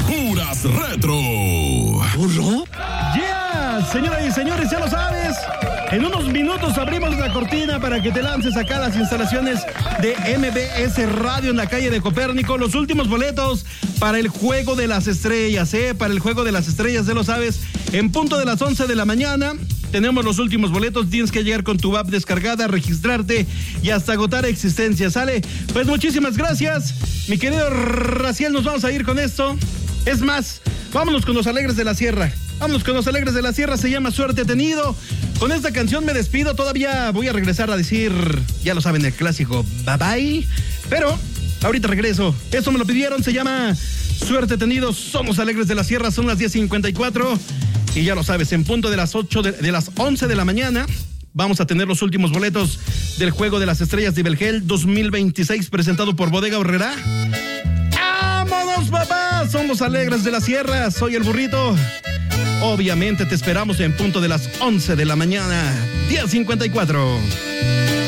puras retro. ¿Burro? Yeah, señoras y señores, ya lo sabes. En unos minutos abrimos la cortina para que te lances acá a las instalaciones de MBS Radio en la calle de Copérnico. Los últimos boletos para el Juego de las Estrellas, para el Juego de las Estrellas, ya lo sabes. En punto de las 11 de la mañana tenemos los últimos boletos. Tienes que llegar con tu app descargada, registrarte y hasta agotar existencia, ¿sale? Pues muchísimas gracias, mi querido Raciel. Nos vamos a ir con esto. Es más, vámonos con los Alegres de la Sierra. Vámonos con los Alegres de la Sierra, se llama Suerte Tenido. Con esta canción me despido, todavía voy a regresar a decir, ya lo saben, el clásico bye bye. Pero ahorita regreso, esto me lo pidieron, se llama Suerte Tenido. Somos Alegres de la Sierra, son las 10:54. Y ya lo sabes, en punto de las 11 de la mañana, vamos a tener los últimos boletos del Juego de las Estrellas de Belgel 2026, presentado por Bodega Aurrerá. ¡Vámonos, papá! Somos Alegres de la Sierra, soy el burrito. Obviamente te esperamos en punto de las 11 de la mañana, 10:54.